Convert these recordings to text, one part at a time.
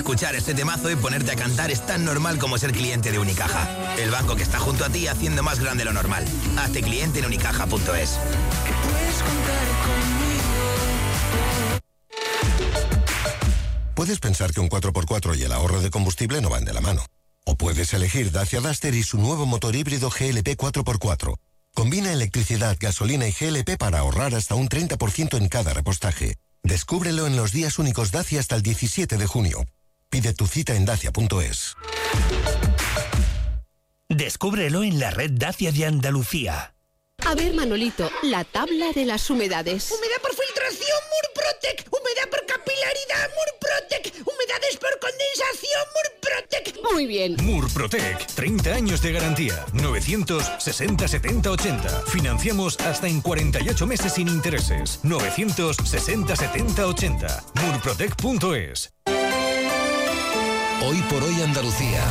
escuchar este temazo y ponerte a cantar es tan normal como ser cliente de Unicaja. El banco que está junto a ti haciendo más grande lo normal. Hazte cliente en unicaja.es. Puedes contar conmigo. Puedes pensar que un 4x4 y el ahorro de combustible no van de la mano. O puedes elegir Dacia Duster y su nuevo motor híbrido GLP 4x4. Combina electricidad, gasolina y GLP para ahorrar hasta un 30% en cada repostaje. Descúbrelo en los días únicos Dacia hasta el 17 de junio. Pide tu cita en dacia.es. Descúbrelo en la red Dacia de Andalucía. A ver, Manolito, la tabla de las humedades. Humedad por filtración, Murprotec. Humedad por capilaridad, Murprotec. Humedades por condensación, Murprotec. Muy bien. Murprotec, 30 años de garantía. 960 70 80. Financiamos hasta en 48 meses sin intereses. 960 70 80. Murprotec.es. Hoy por hoy Andalucía.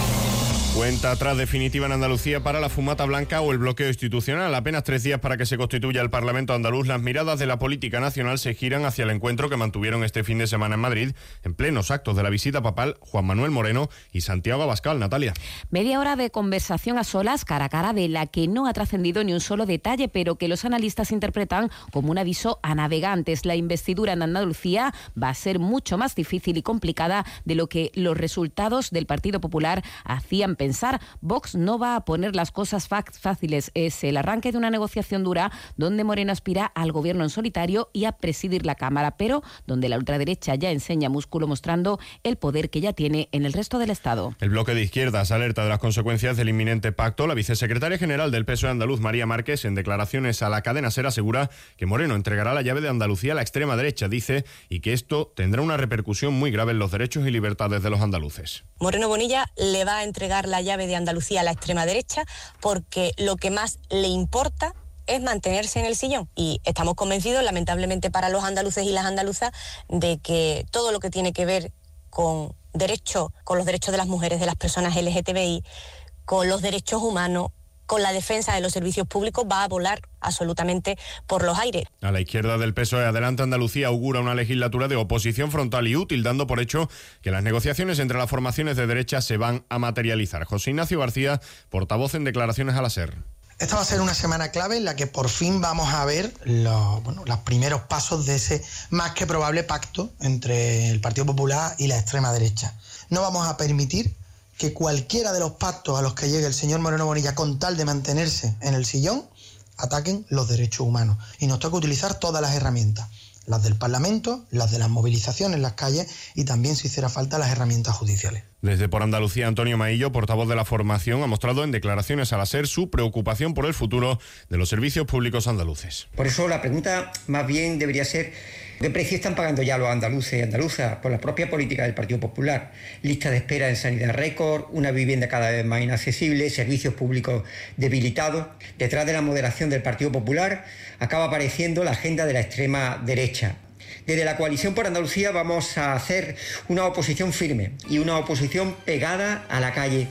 Cuenta atrás definitiva en Andalucía para la fumata blanca o el bloqueo institucional. Apenas 3 días para que se constituya el Parlamento andaluz, las miradas de la política nacional se giran hacia el encuentro que mantuvieron este fin de semana en Madrid, en plenos actos de la visita papal, Juan Manuel Moreno y Santiago Abascal. Natalia. Media hora de conversación a solas, cara a cara, de la que no ha trascendido ni un solo detalle, pero que los analistas interpretan como un aviso a navegantes. La investidura en Andalucía va a ser mucho más difícil y complicada de lo que los resultados del Partido Popular hacían pensar. Vox no va a poner las cosas fáciles. Es el arranque de una negociación dura donde Moreno aspira al gobierno en solitario y a presidir la Cámara, pero donde la ultraderecha ya enseña músculo mostrando el poder que ya tiene en el resto del Estado. El bloque de izquierdas alerta de las consecuencias del inminente pacto. La vicesecretaria general del PSOE andaluz, María Márquez, en declaraciones a la cadena SER asegura que Moreno entregará la llave de Andalucía a la extrema derecha, dice, y que esto tendrá una repercusión muy grave en los derechos y libertades de los andaluces. Moreno Bonilla le va a entregar la llave de Andalucía a la extrema derecha porque lo que más le importa es mantenerse en el sillón. Y estamos convencidos, lamentablemente para los andaluces y las andaluzas, de que todo lo que tiene que ver con los derechos de las mujeres, de las personas LGTBI, con los derechos humanos, con la defensa de los servicios públicos, va a volar absolutamente por los aires. A la izquierda del PSOE, Adelante Andalucía augura una legislatura de oposición frontal y útil, dando por hecho que las negociaciones entre las formaciones de derecha se van a materializar. José Ignacio García, portavoz en declaraciones a la SER. Esta va a ser una semana clave en la que por fin vamos a ver los primeros pasos de ese más que probable pacto entre el Partido Popular y la extrema derecha. No vamos a permitir que cualquiera de los pactos a los que llegue el señor Moreno Bonilla con tal de mantenerse en el sillón ataquen los derechos humanos. Y nos toca utilizar todas las herramientas, las del Parlamento, las de las movilizaciones en las calles y también, si hiciera falta, las herramientas judiciales. Desde Por Andalucía, Antonio Maillo, portavoz de la formación, ha mostrado en declaraciones a la SER su preocupación por el futuro de los servicios públicos andaluces. Por eso la pregunta más bien debería ser: ¿qué precio están pagando ya los andaluces y andaluzas por la propia política del Partido Popular? Lista de espera en sanidad récord, una vivienda cada vez más inaccesible, servicios públicos debilitados. Detrás de la moderación del Partido Popular acaba apareciendo la agenda de la extrema derecha. Desde la Coalición por Andalucía vamos a hacer una oposición firme y una oposición pegada a la calle.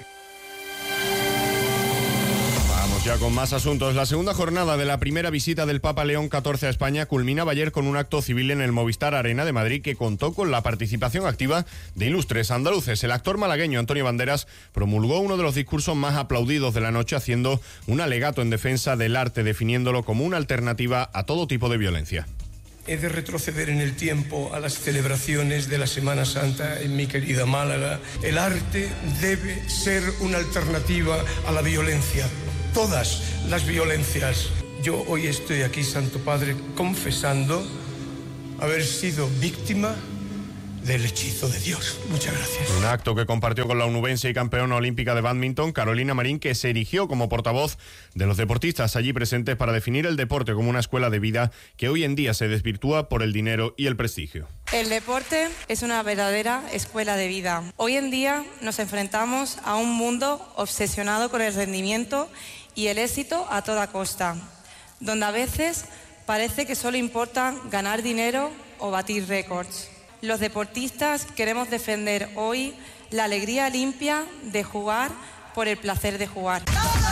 Ya con más asuntos. La segunda jornada de la primera visita del Papa León XIV a España culminaba ayer con un acto civil en el Movistar Arena de Madrid que contó con la participación activa de ilustres andaluces. El actor malagueño Antonio Banderas promulgó uno de los discursos más aplaudidos de la noche, haciendo un alegato en defensa del arte, definiéndolo como una alternativa a todo tipo de violencia. He de retroceder en el tiempo a las celebraciones de la Semana Santa en mi querida Málaga. El arte debe ser una alternativa a la violencia. Todas las violencias. Yo hoy estoy aquí, Santo Padre, confesando haber sido víctima del hechizo de Dios. Muchas gracias. Un acto que compartió con la onubense y campeona olímpica de bádminton, Carolina Marín, que se erigió como portavoz de los deportistas allí presentes para definir el deporte como una escuela de vida que hoy en día se desvirtúa por el dinero y el prestigio. El deporte es una verdadera escuela de vida. Hoy en día nos enfrentamos a un mundo obsesionado con el rendimiento y el éxito a toda costa, donde a veces parece que solo importa ganar dinero o batir récords. Los deportistas queremos defender hoy la alegría limpia de jugar por el placer de jugar.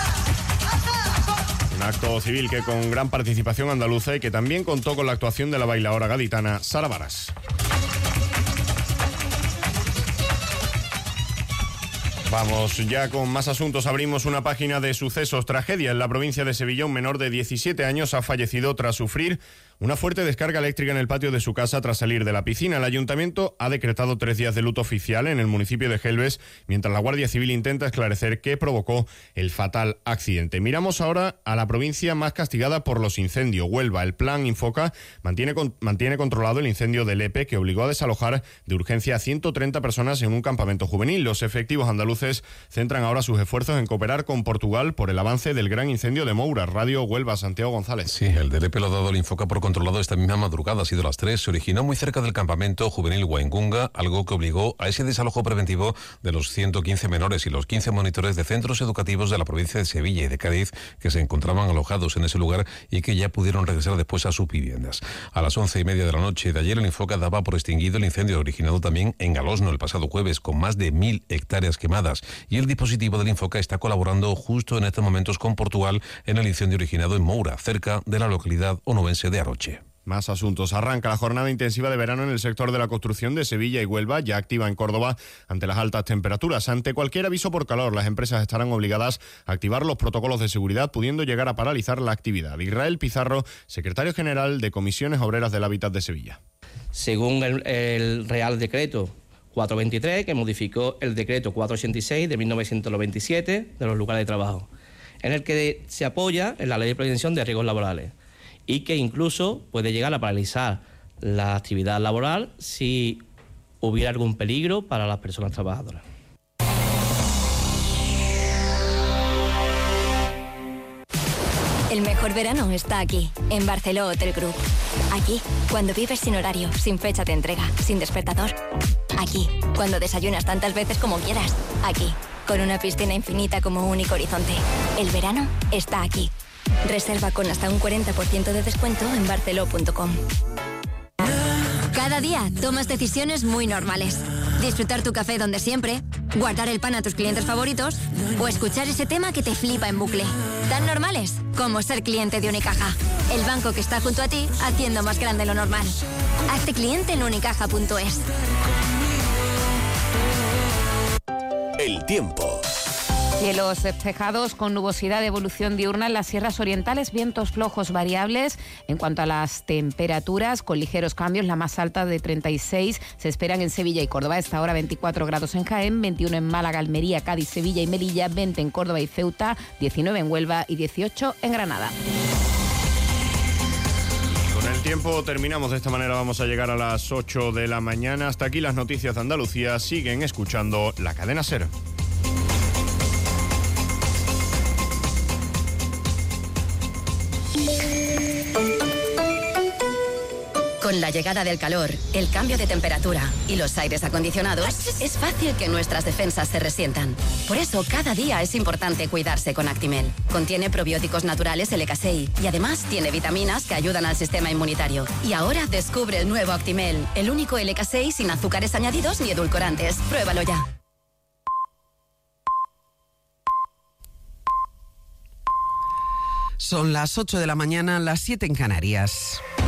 Un acto civil que con gran participación andaluza y que también contó con la actuación de la bailaora gaditana Sara Varas. Vamos ya con más asuntos. Abrimos una página de sucesos. Tragedia en la provincia de Sevilla. Un menor de 17 años ha fallecido tras sufrir una fuerte descarga eléctrica en el patio de su casa tras salir de la piscina. El ayuntamiento ha decretado 3 días de luto oficial en el municipio de Gelbes, mientras la Guardia Civil intenta esclarecer qué provocó el fatal accidente. Miramos ahora a la provincia más castigada por los incendios, Huelva. El plan Infoca mantiene controlado el incendio de Lepe, que obligó a desalojar de urgencia a 130 personas en un campamento juvenil. Los efectivos andaluces centran ahora sus esfuerzos en cooperar con Portugal por el avance del gran incendio de Moura. Radio Huelva, Santiago González. Sí, el de Lepe lo ha dado el Infoca por controlado esta misma madrugada, ha sido las 3. Se originó muy cerca del campamento juvenil Waingunga, algo que obligó a ese desalojo preventivo de los 115 menores y los 15 monitores de centros educativos de la provincia de Sevilla y de Cádiz que se encontraban alojados en ese lugar y que ya pudieron regresar después a sus viviendas. A las 11:30 de la noche de ayer, el Infoca daba por extinguido el incendio originado también en Alosno el pasado jueves, con más de 1.000 hectáreas quemadas, y el dispositivo del Infoca está colaborando justo en estos momentos con Portugal en el incendio originado en Moura, cerca de la localidad onubense de Aroche. Más asuntos. Arranca la jornada intensiva de verano en el sector de la construcción de Sevilla y Huelva, ya activa en Córdoba ante las altas temperaturas. Ante cualquier aviso por calor, las empresas estarán obligadas a activar los protocolos de seguridad, pudiendo llegar a paralizar la actividad. Israel Pizarro, secretario general de Comisiones Obreras del Hábitat de Sevilla. Según el Real Decreto 423, que modificó el Decreto 486 de 1997 de los lugares de trabajo, en el que se apoya en la Ley de Prevención de Riesgos Laborales, y que incluso puede llegar a paralizar la actividad laboral si hubiera algún peligro para las personas trabajadoras. El mejor verano está aquí, en Barceló Hotel Group. Aquí, cuando vives sin horario, sin fecha de entrega, sin despertador. Aquí, cuando desayunas tantas veces como quieras. Aquí, con una piscina infinita como único horizonte. El verano está aquí. Reserva con hasta un 40% de descuento en barceló.com. Cada día tomas decisiones muy normales. Disfrutar tu café donde siempre, guardar el pan a tus clientes favoritos o escuchar ese tema que te flipa en bucle. Tan normales como ser cliente de Unicaja. El banco que está junto a ti haciendo más grande lo normal. Hazte cliente en unicaja.es. El tiempo. Cielos despejados con nubosidad de evolución diurna en las sierras orientales, vientos flojos variables. En cuanto a las temperaturas, con ligeros cambios, la más alta de 36 se esperan en Sevilla y Córdoba. A esta hora 24 grados en Jaén, 21 en Málaga, Almería, Cádiz, Sevilla y Melilla, 20 en Córdoba y Ceuta, 19 en Huelva y 18 en Granada. Con el tiempo terminamos de esta manera, vamos a llegar a las 8 de la mañana. Hasta aquí las noticias de Andalucía. Siguen escuchando la cadena SER. Con la llegada del calor, el cambio de temperatura y los aires acondicionados, es fácil que nuestras defensas se resientan. Por eso, cada día es importante cuidarse con Actimel. Contiene probióticos naturales LK6 y además tiene vitaminas que ayudan al sistema inmunitario. Y ahora descubre el nuevo Actimel, el único LK6 sin azúcares añadidos ni edulcorantes. Pruébalo ya. Son las 8 de la mañana, las 7 en Canarias.